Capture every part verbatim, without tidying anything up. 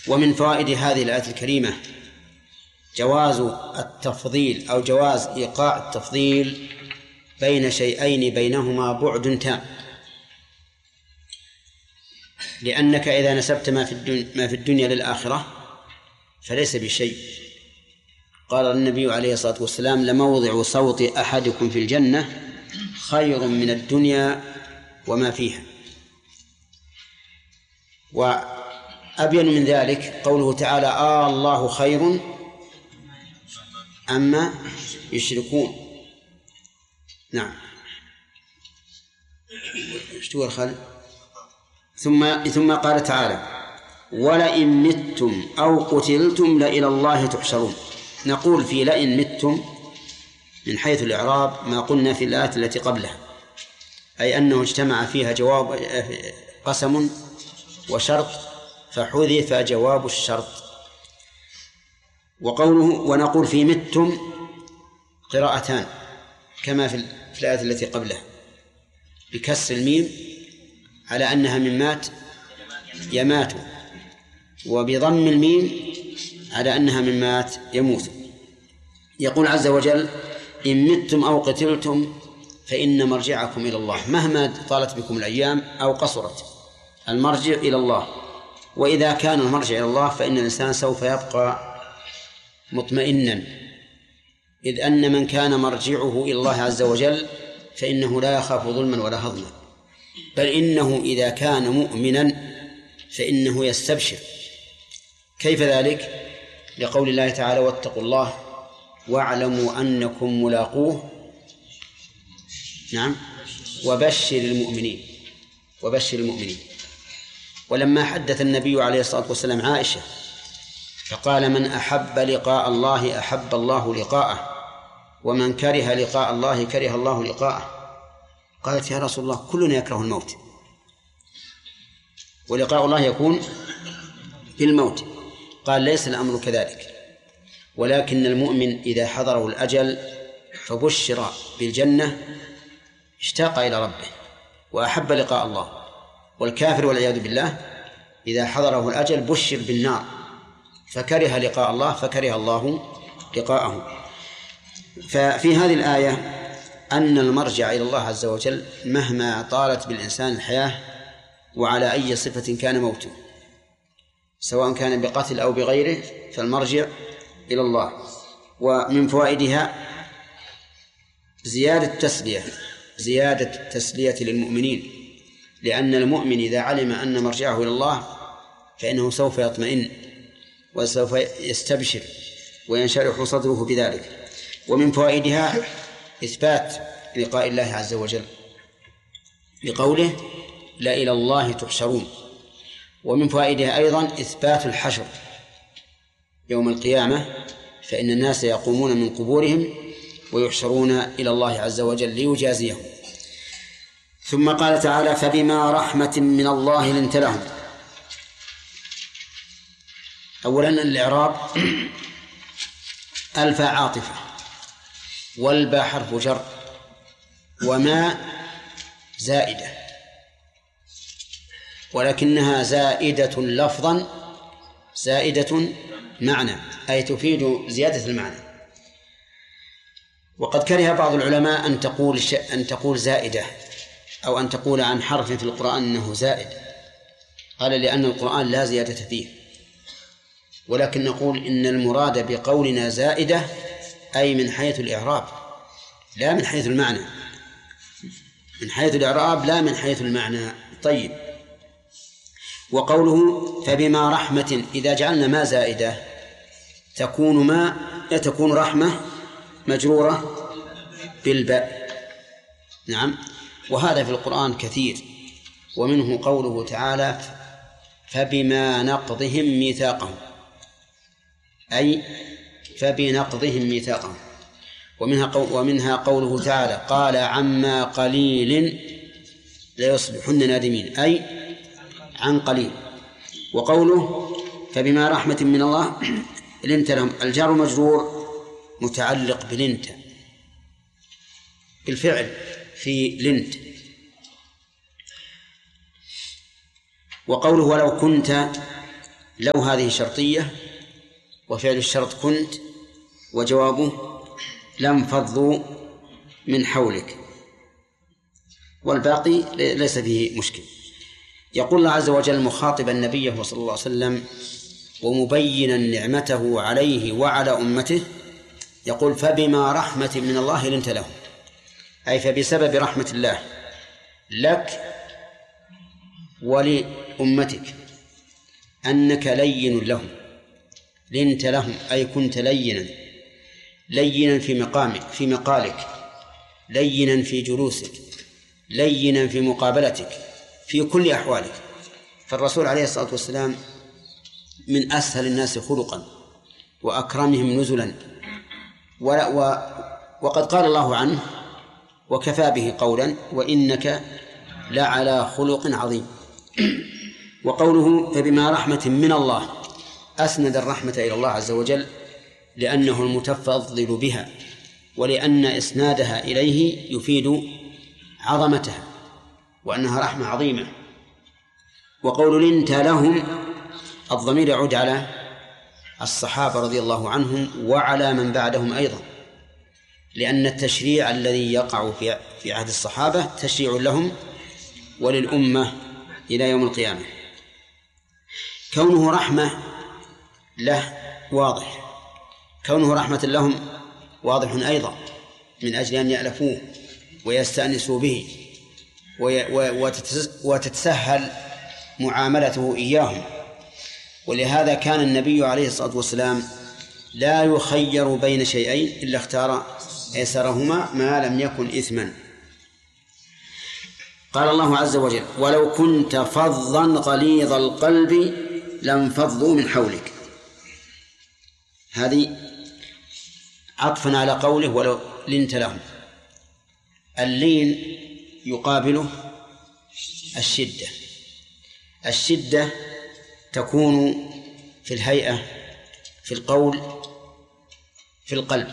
ومن فوائد هذه الآية الكريمة جواز التفضيل أو جواز إيقاع التفضيل بين شيئين بينهما بعد تام، لأنك إذا نسبت ما في الدنيا, ما في الدنيا للآخرة فليس بشيء. قال النبي عليه الصلاة والسلام: لموضع صوت أحدكم في الجنة خير من الدنيا وما فيها. وأبين من ذلك قوله تعالى: آه الله خير أما يشركون. نعم. اشتوى الخالد. ثم ثم قال تعالى: ولئن متم أو قتلتم لإلى الله تحشرون. نقول في لئن متم من حيث الإعراب ما قلنا في الآيات التي قبلها، أي أنه اجتمع فيها جواب قسم وشرط فحذف جواب الشرط. وقوله ونقول في متم قراءتان كما في الآية التي قبلها، بكسر الميم على أنها من مات يمات، وبضم الميم على أنها من مات يموت. يقول عز وجل: إن متم أو قتلتم فإن مرجعكم إلى الله. مهما طالت بكم الأيام أو قصرت المرجع إلى الله، وإذا كان المرجع إلى الله فإن الإنسان سوف يبقى مطمئنا، إذ أن من كان مرجعه إلى الله عز وجل فإنه لا يخاف ظلما ولا هضما، بل إنه إذا كان مؤمنا فإنه يستبشر. كيف ذلك؟ لقول الله تعالى: واتقوا الله واعلموا أنكم ملاقوه. نعم. وبشر المؤمنين وبشر المؤمنين. ولما حدث النبي عليه الصلاة والسلام عائشة فقال: من أحب لقاء الله أحب الله لقاءه، ومن كره لقاء الله كره الله لقاءه. قالت: يا رسول الله كلنا يكره الموت، ولقاء الله يكون بالموت. قال: ليس الأمر كذلك، ولكن المؤمن إذا حضره الأجل فبشر بالجنة اشتاق إلى ربه وأحب لقاء الله، والكافر والعياذ بالله إذا حضره الأجل بشر بالنار فكره لقاء الله فكره الله لقاءه. ففي هذه الآية أن المرجع إلى الله عز وجل مهما طالت بالإنسان الحياة وعلى أي صفة كان موته، سواء كان بقتل أو بغيره، فالمرجع إلى الله. ومن فوائدها زيادة التسلية زيادة التسلية للمؤمنين، لأن المؤمن إذا علم أن مرجعه إلى الله فإنه سوف يطمئن وسوف يستبشر وينشرح صدره بذلك. ومن فوائدها إثبات لقاء الله عز وجل بقوله: لا إلى الله تحشرون. ومن فوائدها أيضا إثبات الحشر يوم القيامة، فإن الناس يقومون من قبورهم ويحشرون إلى الله عز وجل ليجازيهم. ثم قال تعالى: فبما رحمة من الله لنت لهم. أولا الإعراب: الفاء عاطفة، والباء حرف جر، وما زائدة، ولكنها زائدة لفظا زائدة معنى، أي تفيد زيادة المعنى. وقد كره بعض العلماء أن تقول أن تقول زائدة أو أن تقول عن حرف في القرآن أنه زائد، قال لأن القرآن لا زيادة فيه. ولكن نقول إن المراد بقولنا زائدة أي من حيث الإعراب لا من حيث المعنى، من حيث الإعراب لا من حيث المعنى. طيب. وقوله فبما رحمة، إذا جعلنا ما زائدة تكون ما تكون رحمة مجرورة بالباء. نعم. وهذا في القرآن كثير، ومنه قوله تعالى: فبما نقضهم ميثاقهم، أي فبنقضهم ميثاقهم. ومنها, قو ومنها قوله تعالى: قال عما قليل ليصبحن نادمين، أي عن قليل. وقوله فبما رحمة من الله لنت لهم، الجار مجرور متعلق بلنت بالفعل في لنت. وقوله ولو كنت لو هذه شرطية وفعل الشرط كنت، وجوابه لانفضوا من حولك، والباقي ليس فيه مشكل. يقول الله عز وجل مخاطبا نبيه صلى الله عليه وسلم ومبينا نعمته عليه وعلى أمته، يقول فبما رحمة من الله لنت لهم، أي فبسبب رحمة الله لك ولأمتك أنك لين لهم. لنت لهم أي كنت لينا، لينا في مقامك في مقالك، لينا في جلوسك، لينا في مقابلتك، في كل أحوالك. فالرسول عليه الصلاة والسلام من أسهل الناس خلقا وأكرمهم نزلا، وقد قال الله عنه وكفى به قولا وإنك لعلى خلق عظيم. وقوله فبما رحمة من الله أسند الرحمة إلى الله عز وجل لأنه المتفضل بها، ولأن إسنادها إليه يفيد عظمتها وأنها رحمة عظيمة. وقول لنت لهم الضمير يعود على الصحابة رضي الله عنهم وعلى من بعدهم أيضا، لأن التشريع الذي يقع في في عهد الصحابة تشريع لهم وللأمة إلى يوم القيامة. كونه رحمة له واضح، كونه رحمة لهم واضح أيضا، من أجل أن يألفوه ويستأنسوا به وتتسهل معاملته إياهم. ولهذا كان النبي عليه الصلاة والسلام لا يخير بين شيئين إلا اختار أيسرهما ما لم يكن إثما. قال الله عز وجل ولو كنت فظا غليظ القلب لانفضوا من حولك، هذه عطفا على قوله ولو لنت لهم. اللين يقابله الشدة، الشدة تكون في الهيئة، في القول، في القلب.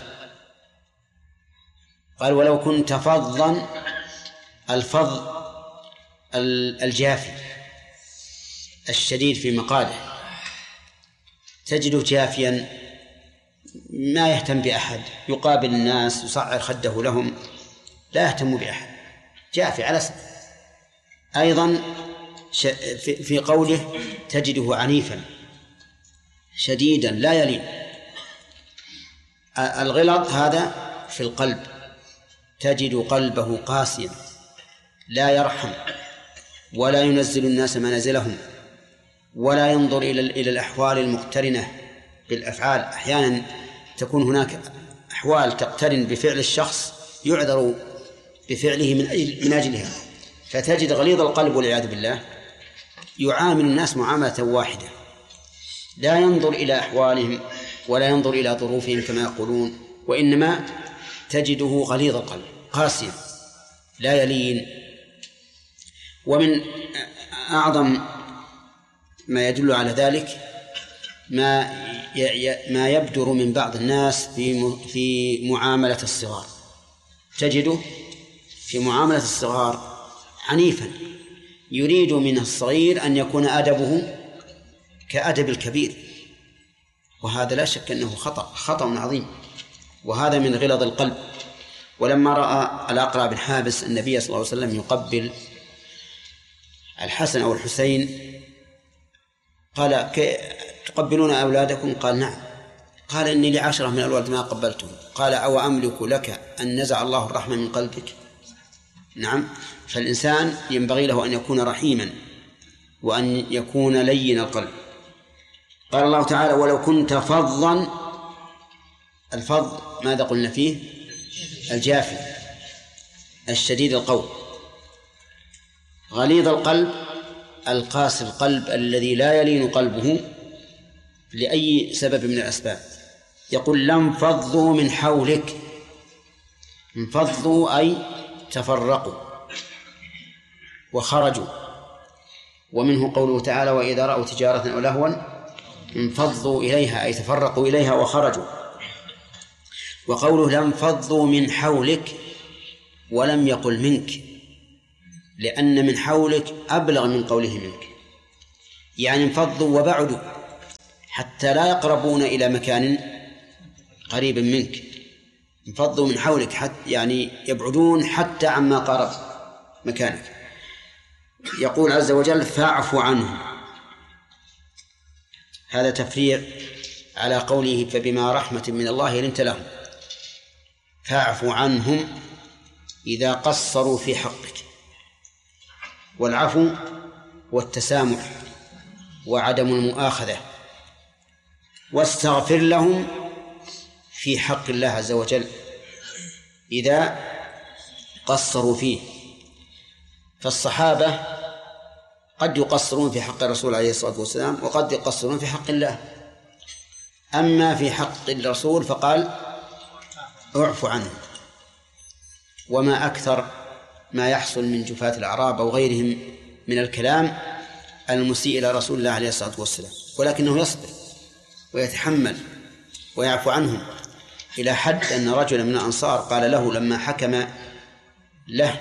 قال ولو كنت فظا، الفظ الجافي الشديد في مقاله، تجده جافيا ما يهتم بأحد، يقابل الناس يصعر خده لهم، لا يهتم بأحد، جافي على سن. أيضا في قوله تجده عنيفا شديدا لا يلين. الغلظ هذا في القلب، تجد قلبه قاسيا لا يرحم ولا ينزل الناس منازلهم ولا ينظر إلى إلى الأحوال المقترنة بالأفعال. أحيانا تكون هناك أحوال تقترن بفعل الشخص يعذر بفعله من أجل من أجلها، فتجد غليظ القلب والعياذ بالله يعامل الناس معاملة واحدة، لا ينظر إلى أحوالهم ولا ينظر إلى ظروفهم كما يقولون، وإنما تجده غليظ القلب قاسيا لا يلين. ومن أعظم ما يدل على ذلك ما ما يبدر من بعض الناس في في معاملة الصغار، تجده في معاملة الصغار عنيفا، يريد من الصغير أن يكون أدبه كأدب الكبير، وهذا لا شك أنه خطأ خطأ عظيم، وهذا من غلظ القلب. ولما رأى الأقرع بن حابس النبي صلى الله عليه وسلم يقبل الحسن أو الحسين قال تقبلون أولادكم؟ قال نعم. قال إني لعشرة من الأولاد ما قبلتهم. قال أو أملك لك أن نزع الله الرحمة من قلبك؟ نعم. فالإنسان ينبغي له أن يكون رحيما وأن يكون لين القلب. قال الله تعالى ولو كنت فظا، الفظ ماذا قلنا فيه؟ الجافي الشديد القول. غليظ القلب القاسي القلب الذي لا يلين قلبه لأي سبب من الأسباب. يقول لانفضوا من حولك، انفضوا أي تفرقوا وخرجوا. ومنه قوله تعالى وإذا رأوا تجارة أو لهوا انفضوا إليها أي تفرقوا إليها وخرجوا. وقوله لانفضوا من حولك ولم يقل منك، لأن من حولك أبلغ من قوله منك، يعني انفضوا وبعدوا حتى لا يقربون إلى مكان قريب منك، انفضوا من حولك حتى يعني يبعدون حتى عما قارب مكانك. يقول عز وجل فاعف عنهم، هذا تفريع على قوله فبما رحمة من الله لنت لهم. فاعف عنهم إذا قصروا في حقك، والعفو والتسامح وعدم المؤاخذة. واستغفر لهم في حق الله عز وجل إذا قصروا فيه. فالصحابة قد يقصرون في حق الرسول عليه الصلاة والسلام وقد يقصرون في حق الله. أما في حق الرسول فقال اعف عنه. وما أكثر ما يحصل من جفاة الأعراب أو غيرهم من الكلام المسيء إلى رسول الله عليه الصلاة والسلام، ولكنه يصبر ويتحمل ويعفو عنهم، إلى حد أن رجلا من الأنصار قال له لما حكم له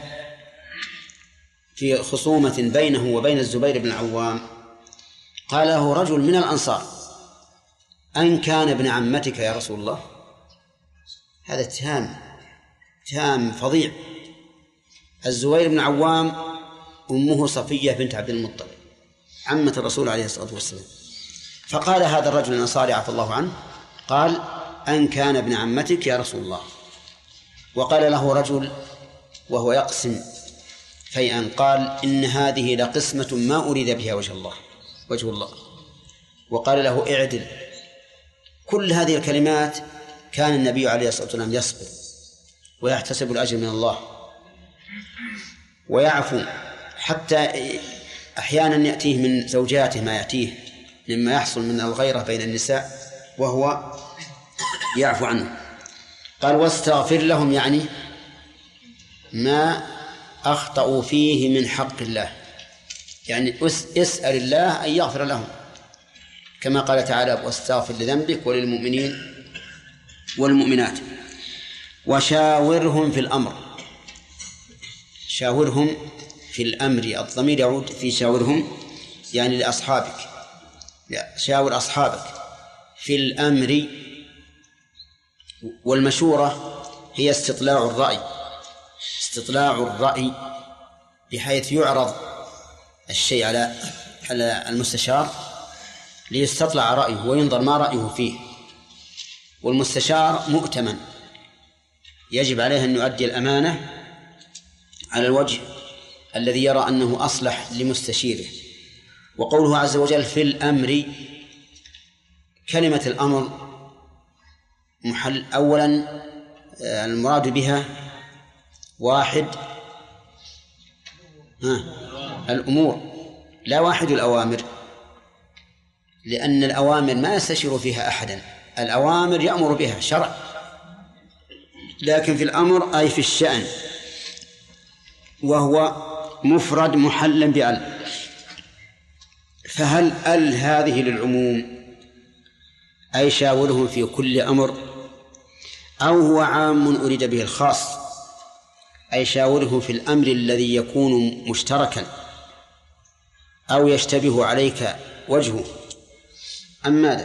في خصومة بينه وبين الزبير بن العوام، قال له رجل من الأنصار أن كان ابن عمتك يا رسول الله؟ هذا اتهام اتهام فظيع. الزبير بن العوام أمه صفية بنت عبد المطلب عمة الرسول عليه الصلاة والسلام. فقال هذا الرجل الأنصاري عفى الله عنه، قال أن كان ابن عمتك يا رسول الله. وقال له رجل وهو يقسم فيئا قال إن هذه لقسمة ما أريد بها وجه الله وجه الله. وقال له اعدل. كل هذه الكلمات كان النبي عليه الصلاة والسلام يصبر ويحتسب الأجر من الله ويعفو، حتى أحيانا يأتيه من زوجاته ما يأتيه مما يحصل من الغيرة بين النساء وهو يعفو عنه. قال واستغفر لهم، يعني ما أخطأوا فيه من حق الله، يعني اسأل الله أن يغفر لهم، كما قال تعالى واستغفر لذنبك وللمؤمنين والمؤمنات. وشاورهم في الأمر. شاورهم في الأمر، الضمير يعود في شاورهم يعني لأصحابك، شاور أصحابك في الأمر. والمشورة هي استطلاع الرأي، استطلاع الرأي بحيث يعرض الشيء على على المستشار ليستطلع رأيه وينظر ما رأيه فيه. والمستشار مؤتمن، يجب عليه أن يؤدي الأمانة على الوجه الذي يرى أنه أصلح لمستشيره. وقوله عز وجل في الأمر، كلمة الأمر محل أولا المراد بها واحد ها الأمور، لا واحد الأوامر، لأن الأوامر ما يستشير فيها أحدا، الأوامر يأمر بها شرع، لكن في الأمر أي في الشأن، وهو مفرد محلا بأل. فهل أل هذه للعموم أي شاورهم في كل أمر، أو هو عام أريد به الخاص أي شاورهم في الأمر الذي يكون مشتركا أو يشتبه عليك وجهه؟ أم ماذا؟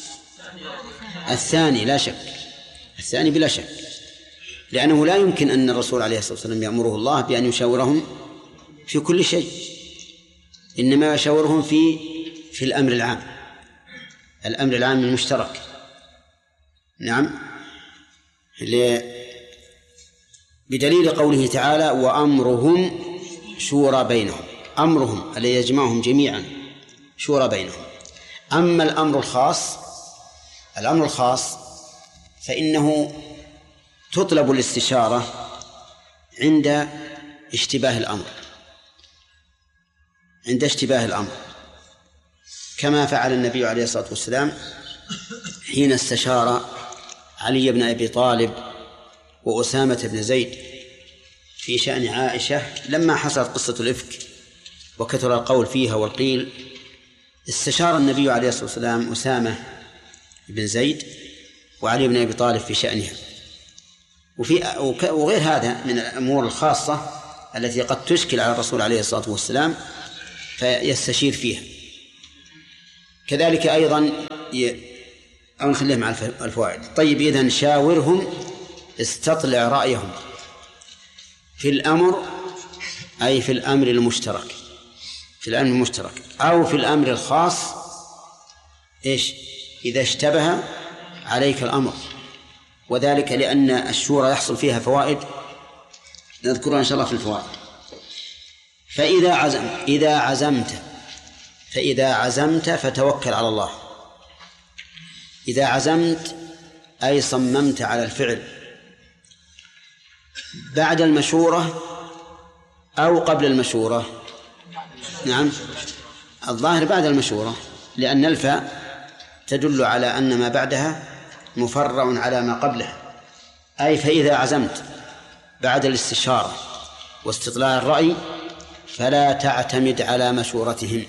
الثاني لا شك، الثاني بلا شك، لأنه لا يمكن أن الرسول عليه الصلاة والسلام يأمره الله بأن يشاورهم في كل شيء، إنما يشاورهم في في الأمر العام، الأمر العام المشترك. نعم، بدليل قوله تعالى وأمرهم شورى بينهم، أمرهم الذي يجمعهم جميعا شورى بينهم. أما الأمر الخاص، الأمر الخاص فإنه تطلب الاستشارة عند اشتباه الأمر، عند اشتباه الأمر، كما فعل النبي عليه الصلاة والسلام حين استشار علي بن أبي طالب وأسامة بن زيد في شأن عائشة لما حصلت قصة الإفك وكثر القول فيها والقيل. استشار النبي عليه الصلاة والسلام أسامة بن زيد وعلي بن أبي طالب في شأنها، وفي وغير هذا من الأمور الخاصة التي قد تشكل على الرسول عليه الصلاة والسلام فيستشير فيها. كذلك أيضا أو نخليه مع الفوائد. طيب إذن شاورهم، استطلع رأيهم في الأمر، أي في الأمر المشترك، في الأمر المشترك أو في الأمر الخاص، إيش إذا اشتبه عليك الأمر، وذلك لأن الشورى يحصل فيها فوائد نذكرها إن شاء الله في الفوائد. فإذا عزم إذا عزمت فإذا عزمت فتوكل على الله. إذا عزمت أي صممت على الفعل بعد المشورة أو قبل المشورة. نعم، الظاهر بعد المشورة، لأن الفاء تدل على أن ما بعدها مفرع على ما قبله. أي فإذا عزمت بعد الاستشارة واستطلاع الرأي فلا تعتمد على مشورتهم،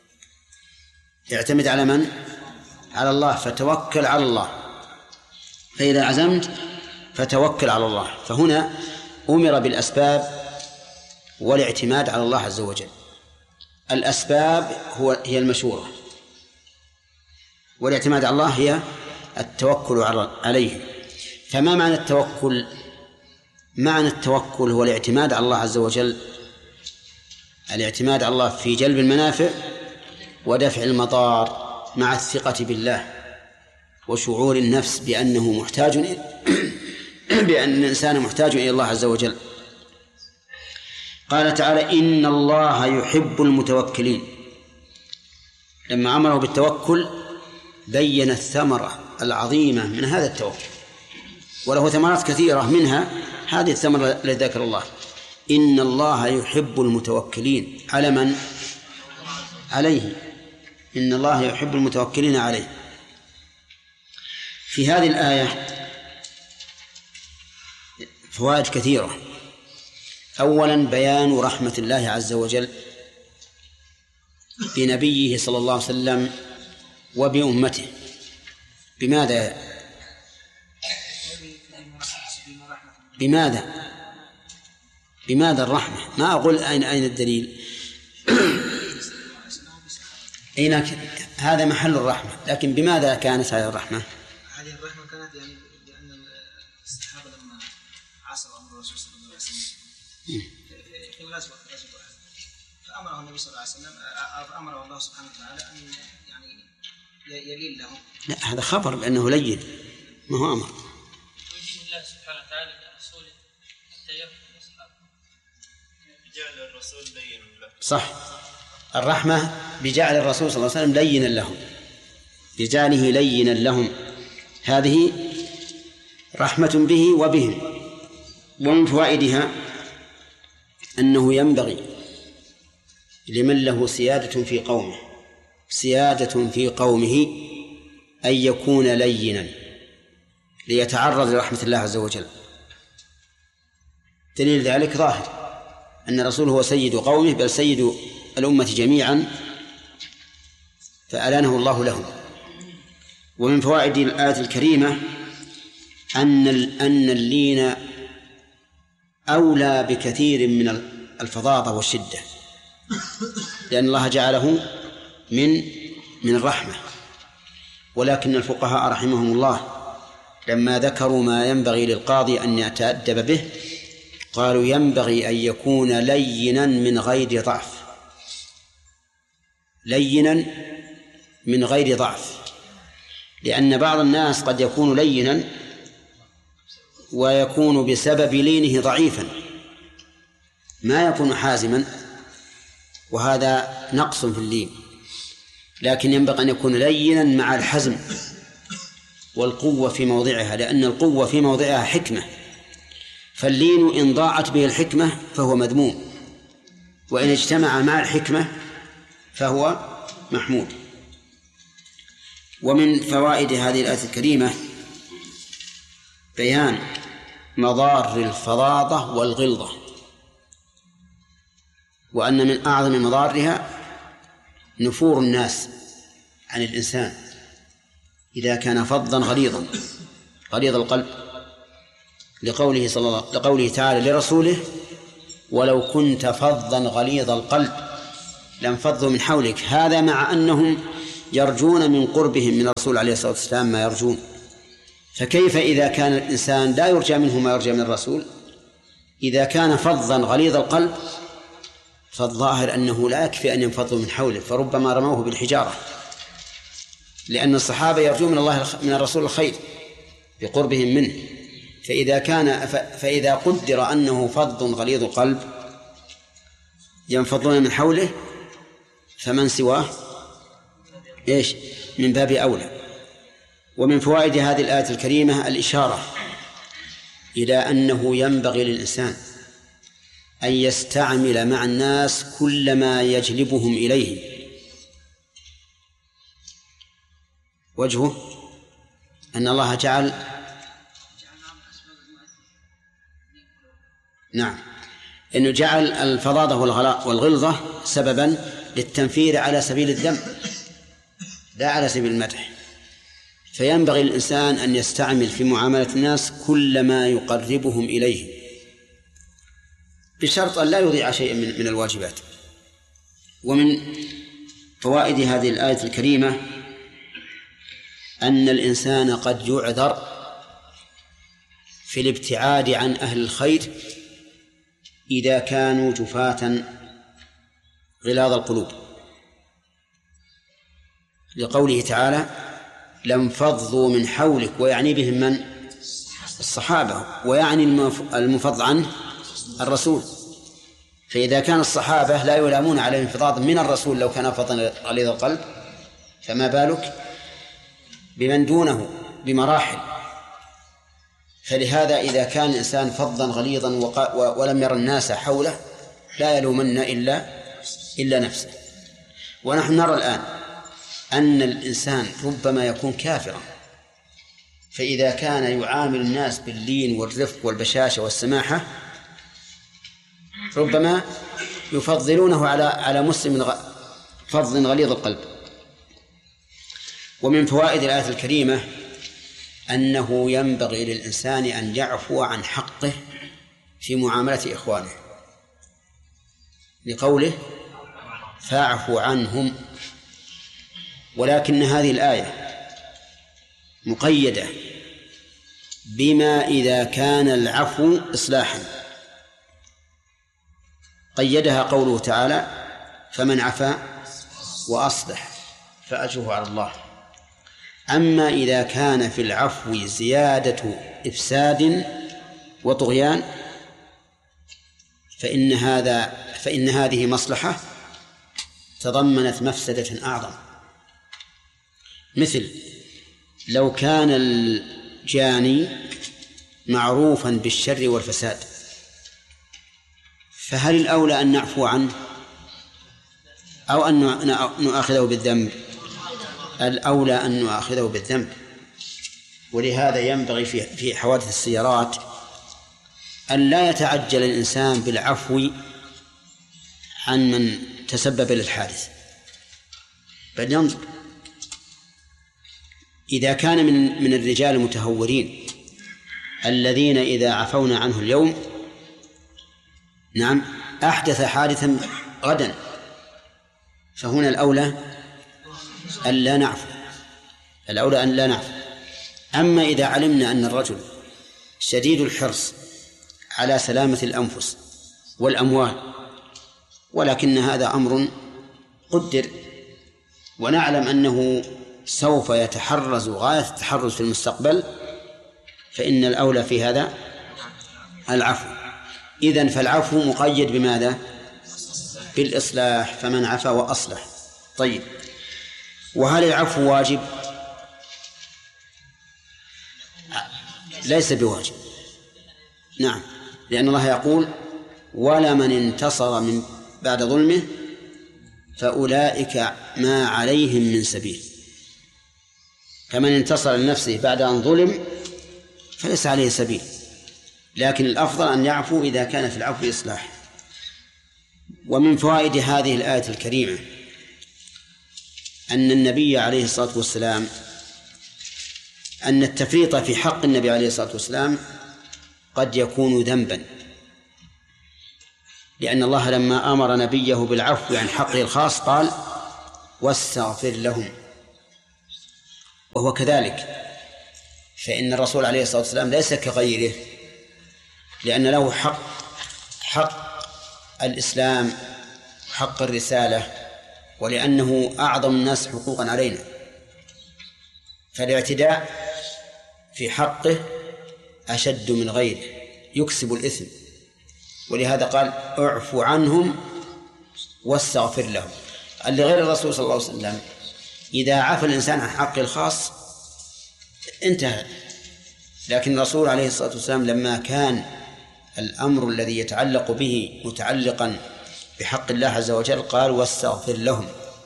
اعتمد على من؟ على الله، فتوكل على الله. فإذا عزمت فتوكل على الله. فهنا أمر بالأسباب والاعتماد على الله عز وجل. الأسباب هو هي المشورة، والاعتماد على الله هي التوكل عليه. فما معنى التوكل؟ معنى التوكل هو الاعتماد على الله عز وجل، الاعتماد على الله في جلب المنافع ودفع المضار، مع الثقة بالله وشعور النفس بأنه محتاج بأن الإنسان محتاج إلى الله عز وجل. قال تعالى: إن الله يحب المتوكلين. لما أمره بالتوكل بين الثمرة العظيمة من هذا التوكل، وله ثمرات كثيرة، منها هذه الثمرة التي ذكر الله: إن الله يحب المتوكلين. على من؟ عليه. إن الله يحب المتوكلين عليه. في هذه الآية فوائد كثيرة. أولا بيان رحمة الله عز وجل بنبيه صلى الله عليه وسلم وبأمته. بماذا؟ بماذا؟ بماذا الرحمة؟ ما أقول أين أين الدليل؟ أين هذا محل الرحمة، لكن بماذا كانت هذه الرحمة؟ هذه الرحمة كانت يعني لأن الصحابة لما عاصروا أمر الرسول صلى الله عليه وسلم في الغزوة فأمره النبي صلى الله عليه وسلم، أمره الله سبحانه وتعالى أن يعني يلين لهم. لا، هذا خبر بأنه لين، ما هو أمر. ويجب الله سبحانه وتعالى لرسوله حتى يرحم أصحابه، بجعل الرسول لين له. صح، الرحمة بجعل الرسول صلى الله عليه وسلم لينا لهم، بجعله لينا لهم، هذه رحمة به وبهم. ومن فوائدها أنه ينبغي لمن له سيادة في قومه سيادة في قومه أن يكون لينا ليتعرض لرحمة الله عز وجل. دليل ذلك ظاهر، أن الرسول هو سيد قومه، بل سيد الأمة جميعا، فألانه الله لهم. ومن فوائد الآية الكريمة أن أن اللين أولى بكثير من الفظاظة والشدة، لأن الله جعله من من الرحمة. ولكن الفقهاء رحمهم الله لما ذكروا ما ينبغي للقاضي أن يتأدب به قالوا ينبغي أن يكون لينا من غير ضعف، لينا من غير ضعف، لأن بعض الناس قد يكون لينا ويكون بسبب لينه ضعيفا، ما يكون حازما، وهذا نقص في اللين. لكن ينبغي أن يكون لينا مع الحزم والقوة في موضعها، لأن القوة في موضعها حكمة، فاللين إن ضاعت به الحكمة فهو مذموم، وإن اجتمع مع الحكمة فهو محمود. ومن فوائد هذه الآية الكريمة بيان مضار الفظاظة والغلظة، وأن من أعظم مضارها نفور الناس عن الإنسان إذا كان فظا غليظا غليظ القلب، لقوله صلى الله لقوله تعالى لرسوله: ولو كنت فظا غليظ القلب لانفضوا من حولك. هذا مع أنهم يرجون من قربهم من الرسول عليه الصلاة والسلام ما يرجون، فكيف إذا كان الإنسان لا يرجى منه ما يرجى من الرسول؟ إذا كان فظا غليظ القلب فالظاهر أنه لا يكفي أن ينفضوا من حوله، فربما رموه بالحجارة، لأن الصحابة يرجون من الله من الرسول الخير بقربهم منه. فإذا كان فإذا قدر أنه فظ غليظ القلب ينفضون من حوله فمن سواه إيش من باب أولى. ومن فوائد هذه الآية الكريمة الإشارة إلى أنه ينبغي للإنسان أن يستعمل مع الناس كل ما يجلبهم إليه. وجهه أن الله جعل نعم أنه جعل الفظاظة والغلظة سببا للتنفير على سبيل الذم لا على سبيل المدح. فينبغي للإنسان أن يستعمل في معاملة الناس كل ما يقربهم إليه بشرط أن لا يضيع شيئا من, من الواجبات. ومن فوائد هذه الآية الكريمة أن الإنسان قد يعذر في الابتعاد عن أهل الخير إذا كانوا جفاة غلاظ القلوب، لقوله تعالى لانفضوا من حولك، ويعني بهم من؟ الصحابة، ويعني المفض عنه الرسول. فإذا كان الصحابة لا يلامون على الانفضاض من الرسول لو كان فضلا غليظ القلب، فما بالك بمن دونه بمراحل. فلهذا إذا كان الإنسان فظا غليظا ولم ير الناس حوله لا يلومن إلا إلا نفسه. ونحن نرى الآن أن الإنسان ربما يكون كافرا، فإذا كان يعامل الناس باللين والرفق والبشاشة والسماحة ربما يفضلونه على على مسلم فظ غليظ القلب. ومن فوائد الآية الكريمة أنه ينبغي للإنسان أن يعفو عن حقه في معاملة إخوانه، لقوله فاعفوا عنهم. ولكن هذه الآية مقيدة بما إذا كان العفو إصلاحا، قيدها قوله تعالى فمن عفا وأصلح فأجره على الله. أما إذا كان في العفو زيادة إفساد وطغيان فإن هذا فإن هذه مصلحة تضمنت مفسدة أعظم. مثل لو كان الجاني معروفا بالشر والفساد فهل الأولى أن نعفو عنه أو أن نؤاخذه بالذنب؟ الأولى أن نؤاخذه بالذنب. ولهذا ينبغي في في حوادث السيارات أن لا يتعجل الإنسان بالعفو عن من تسبب للحادث، بل ينظر. إذا كان من من الرجال المتهورين الذين إذا عفونا عنه اليوم نعم أحدث حادثا غدا، فهنا الأولى أن لا نعفو، الأولى أن لا نعفو. أما إذا علمنا أن الرجل شديد الحرص على سلامة الأنفس والأموال ولكن هذا أمر قدر ونعلم أنه سوف يتحرز غاية التحرز في المستقبل، فإن الأولى في هذا العفو. إذن فالعفو مقيد بماذا؟ بالإصلاح، فمن عفا وأصلح. طيب، وهل العفو واجب؟ ليس بواجب، نعم، لأن الله يقول ولمن انتصر من بعد ظلمه فأولئك ما عليهم من سبيل. فمن انتصر لنفسه بعد أن ظلم فليس عليه سبيل، لكن الأفضل أن يعفو إذا كان في العفو إصلاح. ومن فوائد هذه الآية الكريمة أن النبي عليه الصلاة والسلام أن التفريط في حق النبي عليه الصلاة والسلام قد يكون ذنبا، لأن الله لما أمر نبيه بالعفو عن حقه الخاص قال واستغفر لهم وهو كذلك، فإن الرسول عليه الصلاة والسلام ليس كغيره، لأن له حق حق الإسلام، حق الرسالة، ولأنه أعظم الناس حقوقا علينا، فالاعتداء في حقه أشد من غيره، يكسب الإثم. ولهذا قال اعف عنهم واستغفر لهم. اللي غير الرسول صلى الله عليه وسلم إذا عفى الإنسان عن حقه الخاص انتهى، لكن الرسول عليه الصلاة والسلام لما كان الأمر الذي يتعلق به متعلقا بحق الله عز وجل قال واستغفر لهم.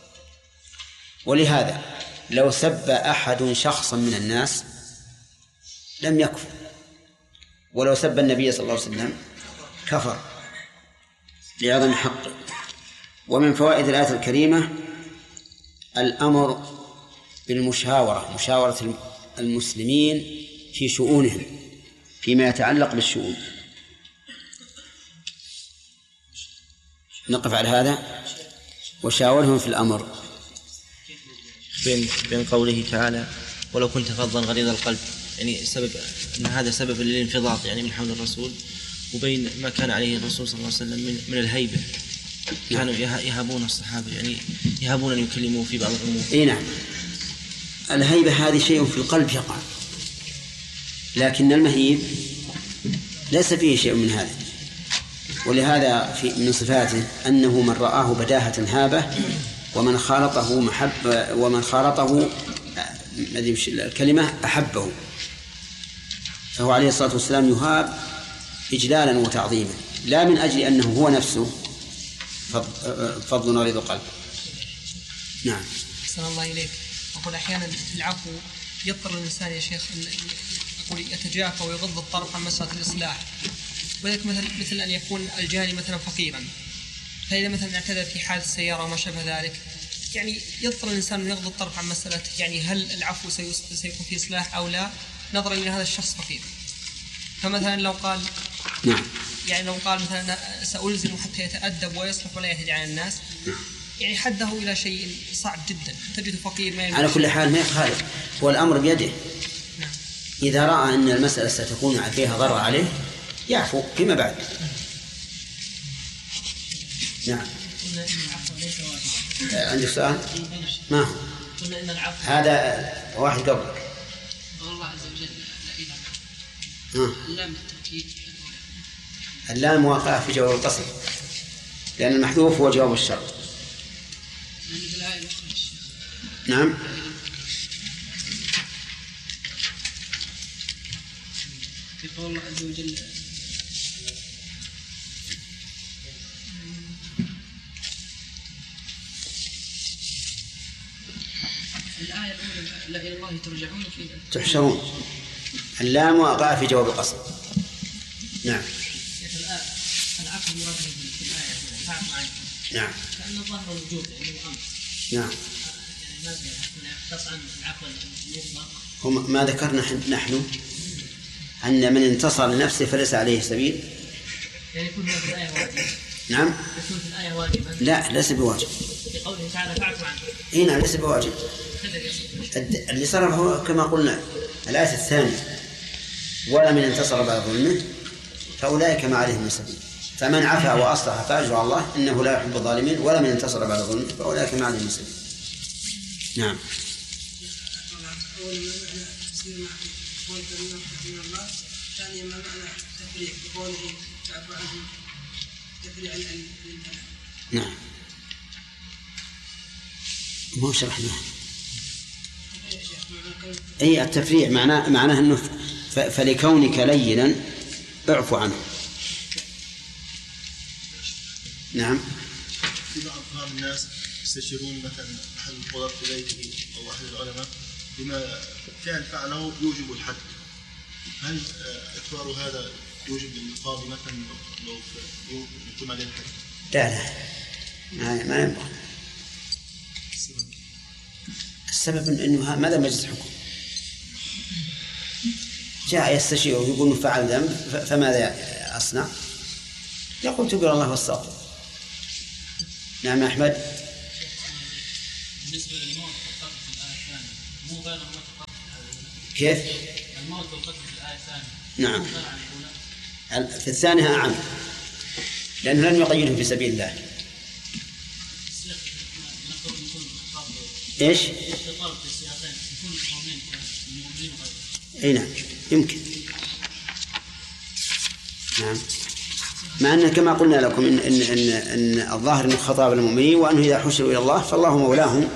ولهذا لو سب أحد شخصا من الناس لم يكفر، ولو سب النبي صلى الله عليه وسلم كفر لعظم حقه. ومن فوائد الآية الكريمة الأمر بالمشاورة، مشاورة المسلمين في شؤونهم فيما يتعلق بالشؤون. نقف على هذا وشاورهم في الأمر. بين بين قوله تعالى ولو كنت فظا غليظ القلب، يعني سبب أن هذا سبب للانفضاض يعني من حول الرسول، وبين ما كان عليه الرسول صلى الله عليه وسلم من من الهيبة، كانوا يهابون الصحابة، يعني يهابون أن يكلموا في بعض الأمور. إيه نعم، الهيبة هذه شيء في القلب يقع، لكن المهيب ليس فيه شيء من هذا. ولهذا في من صفاته أنه من رآه بداهة هابة، ومن خالطه محب، ومن خالطه الكلمة أحبه. فهو عليه الصلاة والسلام يهاب إجلالا وتعظيما، لا من أجل أنه هو نفسه فضل غليظ القلب. نعم. أحسن الله إليك. أقول أحيانا العفو يضطر الإنسان يا شيخ أقول يتجافى ويغض الطرف عن مسألة الإصلاح، وذلك مثل مثل أن يكون الجاني مثلا فقيرا، فإذا مثلا اعتدى في حادث السيارة وما شابه ذلك، يعني يضطر الإنسان أن يغض الطرف عن مسألة يعني هل العفو سيكون في إصلاح أو لا، نظرا إلى هذا الشخص فقير. فمثلا لو قال نعم، يعني لو قال مثلا سألزم حتى يتأدب ويصلح ولا يهدي على الناس، يعني حده إلى شيء صعب جدا، تجد فقير ما على كل حال ما يخالف، هو الأمر بيده. نعم. إذا رأى أن المسألة ستكون فيها ضرر عليه يعفو فيما بعد. نعم. عندك سؤال؟ ما هو؟ هذا واحد قبلك. الله عز وجل اللام التوكيد، اللام واقع في جواب القسم، لأن المحذوف هو جواب الشرط. نعم. في قول الله عز وجل الآية الأولى لا إلى الله ترجعون في تحشرون، اللام واقع في جواب القسم. نعم. العفو مراد في الآية فاعف عنه. نعم. كأن الظاهر الوجود يعني الأمر. نعم. يعني ما يختص عن العفو المطلق. هم ما ذكرنا نحن أن من انتصر لنفسه فليس عليه سبيل. يعني يكون في الآية واجب. نعم. يكون في الآية واجبا. لا ليس بواجب. في قوله تعالى فاعف عنه. إيه نعم ليس بواجب. اللي صار هو كما قلنا الآية الثانية ولا من انتصر بعد ظلمه فأولئك ما عليهم من سبيل، فمن عفا وأصلح فأجر الله إنه لا يحب الظالمين، ولا من انتصر بعد ظلمه فأولئك ما عليهم من سبيل. نعم. نعم. مو شرحناه. أي التفريع معناه معناه أنه فلكونك لينا اعفو عنه. نعم. في بعض الناس يستشيرون مثلا أحد القضاة في بيته أو أحد العلماء بما فعل فعله يوجب الحد، هل إقرار هذا يوجب للقاضي مثلا لو يقيم عليه الحد؟ لا لا ما ما ينبغي. السبب أنه ماذا مجلس حكم جاء يستشير ويقول إنه فعل ذنب فماذا أصنع؟ يقول تقول الله واستغفر. نعم يا أحمد. بالنسبة للموت فقط في الآية الثانية مو غير ما كيف؟ الموت والقتل في الآية الثانية. نعم. في الثانية أعم، لأنه لم يقيده في سبيل الله. إيش؟ أي نعم يمكن. نعم. مع أن كما قلنا لكم إن, إن, إن, إن الظاهر أنه خطاب المؤمنين، وأنه إذا حشروا إلى الله فالله مولاهم،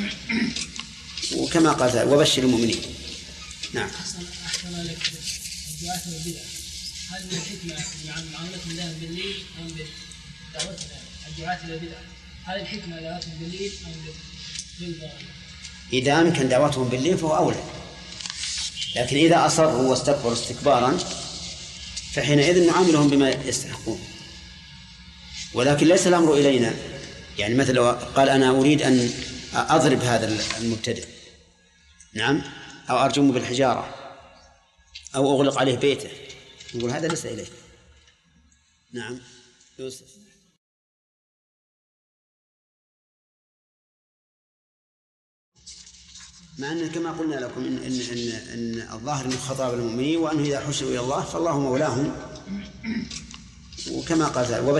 وكما قال تعالى وبشر المؤمنين. نعم. أحسن لك الدعاة والبدع، هل من الحكمة عن معاملة الله بالليل أم بدعوتنا الدعاة إلى البدع؟ هل الحكمة دعوتهم بالليل أم بالنهار؟ إذا أمكن دعوتهم بالليل فهو أولى، لكن إذا أصروا واستكبروا استكبارا فحينئذ نعاملهم بما يستحقون. ولكن ليس الأمر إلينا، يعني مثل لو قال أنا أريد أن أضرب هذا المبتدع، نعم، أو أرجمه بالحجارة أو أغلق عليه بيته، نقول هذا ليس إليه. نعم يوسف. مع أن كما قلنا لكم إن, إن, إن, إن الظاهر من خطاب المؤمنين، وأنه إذا حشروا إلى الله فالله مولاهم، وكما قال تعالى